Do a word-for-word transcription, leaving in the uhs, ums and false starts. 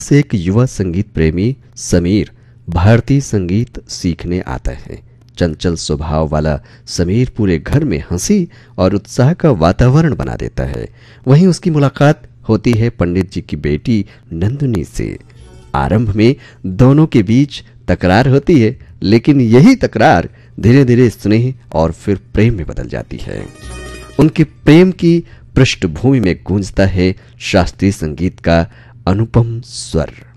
से एक युवा संगीत प्रेमी समीर भारतीय संगीत सीखने आता है। चंचल स्वभाव वाला समीर पूरे घर में हंसी और उत्साह का वातावरण बना देता है। वहीं उसकी मुलाकात होती है पंडित जी की बेटी नंदिनी से। आरंभ में दोनों के बीच तकरार होती है, लेकिन यही तकरार धीरे धीरे स्नेह और फिर प्रेम में बदल जाती है। उनके प्रेम की पृष्ठभूमि में गूंजता है शास्त्रीय संगीत का अनुपम स्वर।